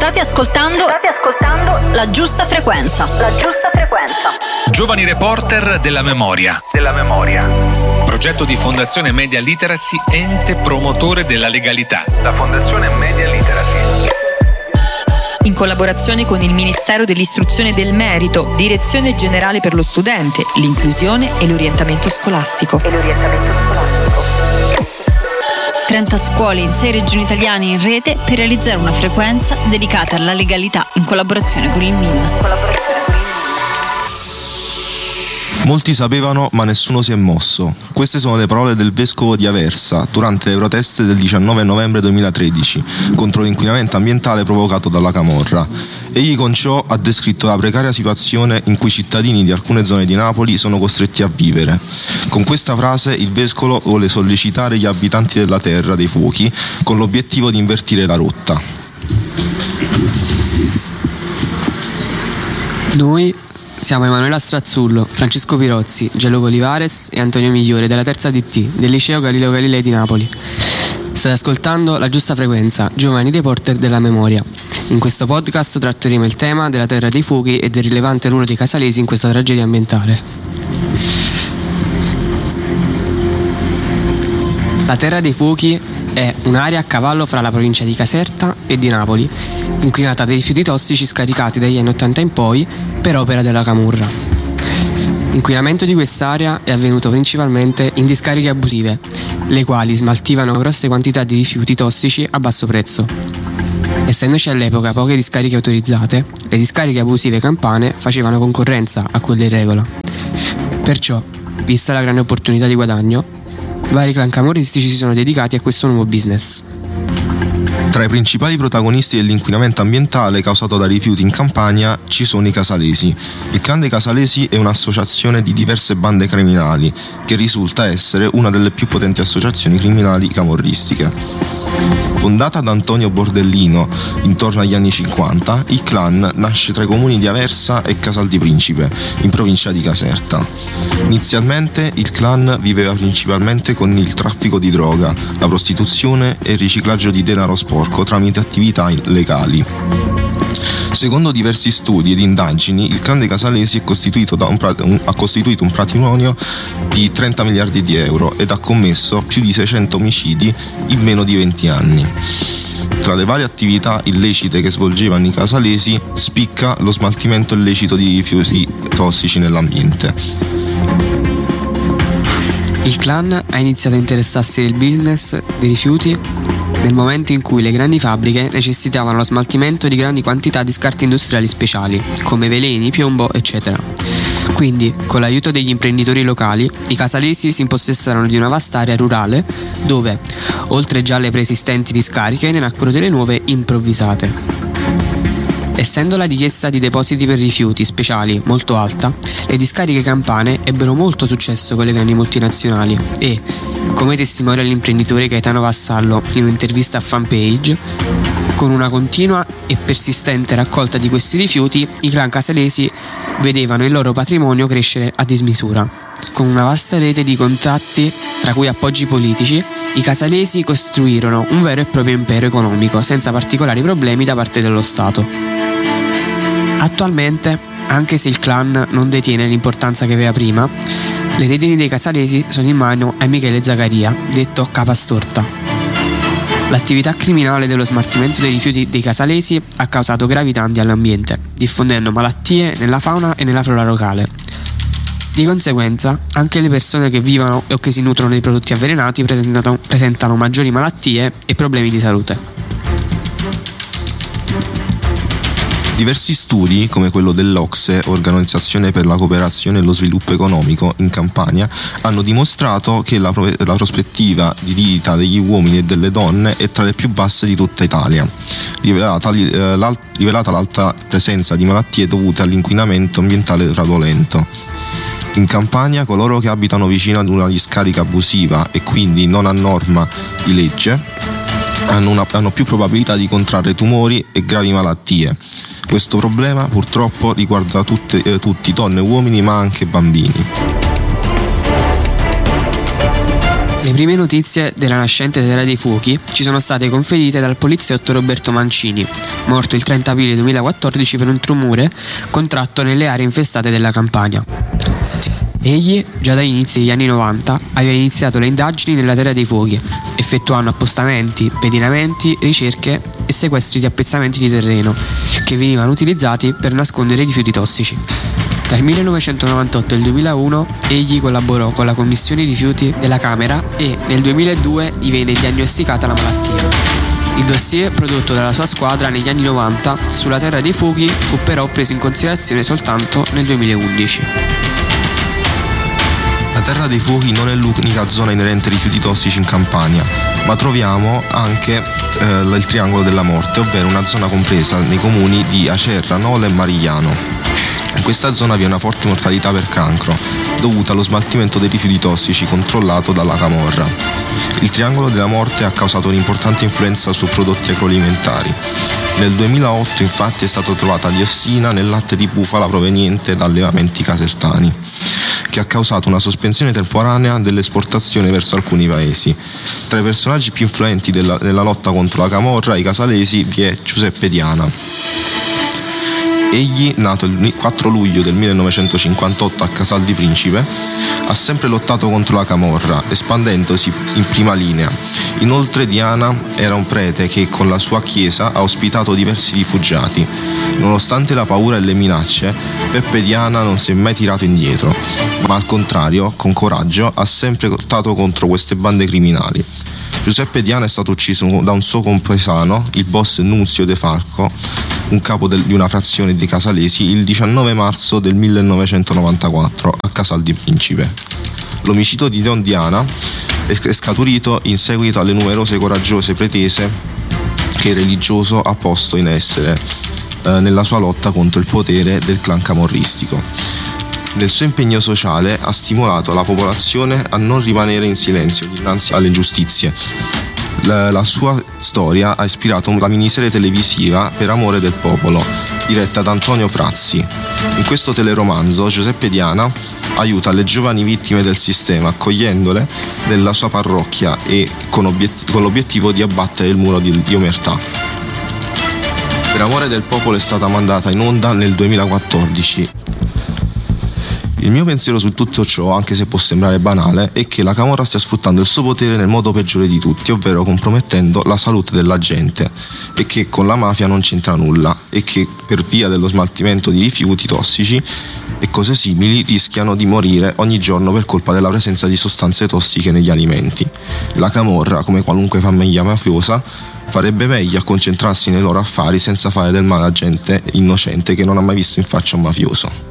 State ascoltando La Giusta Frequenza. Giovani reporter della memoria. Progetto di Fondazione Media Literacy, ente promotore della legalità. La Fondazione Media Literacy. In collaborazione con il Ministero dell'Istruzione e del Merito, Direzione Generale per lo Studente, l'Inclusione e l'Orientamento Scolastico. 30 scuole in 6 regioni italiane in rete per realizzare una frequenza dedicata alla legalità in collaborazione con il MIN. Molti sapevano, ma nessuno si è mosso. Queste sono le parole del vescovo di Aversa durante le proteste del 19 novembre 2013 contro l'inquinamento ambientale provocato dalla camorra. Egli con ciò ha descritto la precaria situazione in cui i cittadini di alcune zone di Napoli sono costretti a vivere. Con questa frase il vescovo vuole sollecitare gli abitanti della Terra dei Fuochi con l'obiettivo di invertire la rotta. Noi siamo Emanuela Strazzullo, Francesco Pirozzi, Gianluca Olivares e Antonio Migliore della terza DT del Liceo Galileo Galilei di Napoli. State ascoltando La Giusta Frequenza, Giovani reporter della memoria. In questo podcast tratteremo il tema della Terra dei Fuochi e del rilevante ruolo dei casalesi in questa tragedia ambientale. La Terra dei Fuochi è un'area a cavallo fra la provincia di Caserta e di Napoli, inquinata dai rifiuti tossici scaricati dagli anni 80 in poi per opera della camorra. L'inquinamento di quest'area è avvenuto principalmente in discariche abusive, le quali smaltivano grosse quantità di rifiuti tossici a basso prezzo. Essendoci all'epoca poche discariche autorizzate, le discariche abusive campane facevano concorrenza a quelle in regola. Perciò, vista la grande opportunità di guadagno, vari clan camorristici si sono dedicati a questo nuovo business. Tra i principali protagonisti dell'inquinamento ambientale causato dai rifiuti in Campania ci sono i casalesi. Il clan dei casalesi è un'associazione di diverse bande criminali che risulta essere una delle più potenti associazioni criminali camorristiche. Fondata da Antonio Bordellino intorno agli anni 50, il clan nasce tra i comuni di Aversa e Casal di Principe, in provincia di Caserta. Inizialmente il clan viveva principalmente con il traffico di droga, la prostituzione e il riciclaggio di denaro sporco tramite attività illegali. Secondo diversi studi ed indagini, il clan dei casalesi ha costituito un patrimonio di 30 miliardi di euro ed ha commesso più di 600 omicidi in meno di 20 anni. Tra le varie attività illecite che svolgevano i casalesi spicca lo smaltimento illecito di rifiuti tossici nell'ambiente. Il clan ha iniziato a interessarsi del business dei rifiuti nel momento in cui le grandi fabbriche necessitavano lo smaltimento di grandi quantità di scarti industriali speciali, come veleni, piombo, eccetera. Quindi, con l'aiuto degli imprenditori locali, i casalesi si impossessarono di una vasta area rurale dove, oltre già alle preesistenti discariche, ne nacquero delle nuove improvvisate. Essendo la richiesta di depositi per rifiuti speciali molto alta, le discariche campane ebbero molto successo con le grandi multinazionali e, come testimonia l'imprenditore Gaetano Vassallo in un'intervista a Fanpage, con una continua e persistente raccolta di questi rifiuti, i clan casalesi vedevano il loro patrimonio crescere a dismisura. Con una vasta rete di contatti, tra cui appoggi politici, i casalesi costruirono un vero e proprio impero economico, senza particolari problemi da parte dello Stato. Attualmente, anche se il clan non detiene l'importanza che aveva prima, le redini dei casalesi sono in mano a Michele Zaccaria, detto Capastorta. L'attività criminale dello smaltimento dei rifiuti dei casalesi ha causato gravi danni all'ambiente, diffondendo malattie nella fauna e nella flora locale. Di conseguenza, anche le persone che vivono o che si nutrono dei prodotti avvelenati presentano maggiori malattie e problemi di salute. Diversi studi, come quello dell'OCSE, Organizzazione per la Cooperazione e lo Sviluppo Economico, in Campania, hanno dimostrato che la prospettiva di vita degli uomini e delle donne è tra le più basse di tutta Italia, rivelata l'alta presenza di malattie dovute all'inquinamento ambientale fraudolento. In Campania coloro che abitano vicino ad una discarica abusiva e quindi non a norma di legge hanno più probabilità di contrarre tumori e gravi malattie. Questo problema purtroppo riguarda tutti, donne e uomini, ma anche bambini. Le prime notizie della nascente Terra dei Fuochi ci sono state conferite dal poliziotto Roberto Mancini, morto il 30 aprile 2014 per un tumore contratto nelle aree infestate della Campania. Egli, già dagli inizi degli anni 90, aveva iniziato le indagini nella Terra dei Fuochi, effettuando appostamenti, pedinamenti, ricerche e sequestri di appezzamenti di terreno che venivano utilizzati per nascondere rifiuti tossici. Tra il 1998 e il 2001 egli collaborò con la Commissione rifiuti della Camera e nel 2002 gli venne diagnosticata la malattia. Il dossier prodotto dalla sua squadra negli anni 90 sulla Terra dei Fuochi fu però preso in considerazione soltanto nel 2011. La Terra dei Fuochi non è l'unica zona inerente ai rifiuti tossici in Campania, ma troviamo anche il Triangolo della Morte, ovvero una zona compresa nei comuni di Acerra, Nola e Marigliano. In questa zona vi è una forte mortalità per cancro, dovuta allo smaltimento dei rifiuti tossici controllato dalla camorra. Il Triangolo della Morte ha causato un'importante influenza su prodotti agroalimentari. Nel 2008 infatti è stata trovata diossina nel latte di bufala proveniente da allevamenti casertani, che ha causato una sospensione temporanea dell'esportazione verso alcuni paesi. Tra i personaggi più influenti nella lotta contro la camorra e i casalesi vi è Giuseppe Diana. Egli, nato il 4 luglio del 1958 a Casal di Principe, ha sempre lottato contro la camorra, espandendosi in prima linea. Inoltre Diana era un prete che con la sua chiesa ha ospitato diversi rifugiati. Nonostante la paura e le minacce, Peppe Diana non si è mai tirato indietro, ma al contrario, con coraggio, ha sempre lottato contro queste bande criminali. Giuseppe Diana è stato ucciso da un suo compaesano, il boss Nunzio De Falco, un capo di una frazione di casalesi, il 19 marzo del 1994 a Casal di Principe. L'omicidio di Don Diana è scaturito in seguito alle numerose coraggiose pretese che il religioso ha posto in essere nella sua lotta contro il potere del clan camorristico. Nel suo impegno sociale ha stimolato la popolazione a non rimanere in silenzio dinanzi alle ingiustizie. La sua storia ha ispirato la miniserie televisiva Per amore del popolo, diretta da Antonio Frazzi. In questo teleromanzo Giuseppe Diana aiuta le giovani vittime del sistema, accogliendole nella sua parrocchia e con l'obiettivo di abbattere il muro di omertà. Per amore del popolo è stata mandata in onda nel 2014. Il mio pensiero su tutto ciò, anche se può sembrare banale, è che la camorra stia sfruttando il suo potere nel modo peggiore di tutti, ovvero compromettendo la salute della gente, e che con la mafia non c'entra nulla, e che per via dello smaltimento di rifiuti tossici e cose simili rischiano di morire ogni giorno per colpa della presenza di sostanze tossiche negli alimenti. La camorra, come qualunque famiglia mafiosa, farebbe meglio a concentrarsi nei loro affari senza fare del male a gente innocente che non ha mai visto in faccia un mafioso.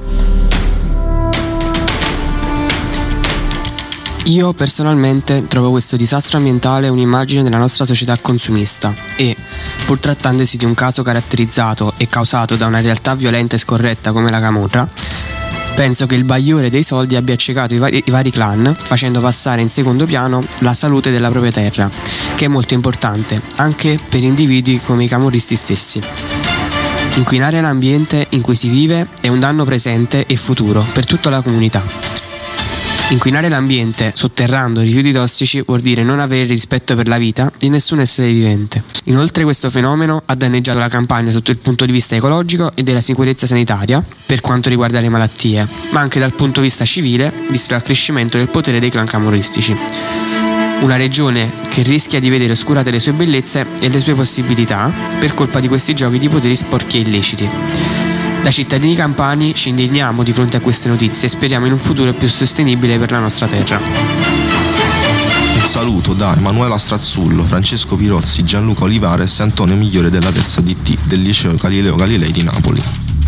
Io personalmente trovo questo disastro ambientale un'immagine della nostra società consumista e, pur trattandosi di un caso caratterizzato e causato da una realtà violenta e scorretta come la camorra, penso che il bagliore dei soldi abbia accecato i vari clan, facendo passare in secondo piano la salute della propria terra, che è molto importante anche per individui come i camorristi stessi. Inquinare l'ambiente in cui si vive è un danno presente e futuro per tutta la comunità. Inquinare l'ambiente sotterrando rifiuti tossici vuol dire non avere rispetto per la vita di nessun essere vivente. Inoltre questo fenomeno ha danneggiato la Campania sotto il punto di vista ecologico e della sicurezza sanitaria per quanto riguarda le malattie, ma anche dal punto di vista civile, visto l'accrescimento del potere dei clan camorristici. Una regione che rischia di vedere oscurate le sue bellezze e le sue possibilità per colpa di questi giochi di poteri sporchi e illeciti. Da cittadini campani ci indigniamo di fronte a queste notizie e speriamo in un futuro più sostenibile per la nostra terra. Un saluto da Emanuela Strazzullo, Francesco Pirozzi, Gianluca Olivares e Antonio Migliore della terza DT del liceo Galileo Galilei di Napoli.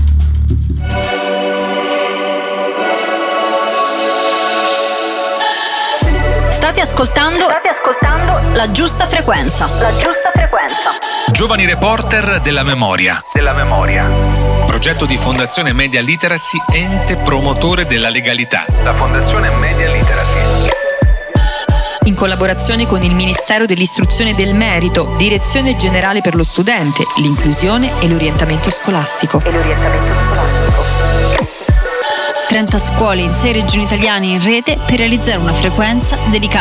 State ascoltando La Giusta Frequenza. Giovani reporter della memoria. Progetto di Fondazione Media Literacy, ente promotore della legalità. La Fondazione Media Literacy. In collaborazione con il Ministero dell'Istruzione e del Merito, Direzione Generale per lo Studente, l'Inclusione e l'Orientamento Scolastico. 30 scuole in 6 regioni italiane in rete per realizzare una frequenza dedicata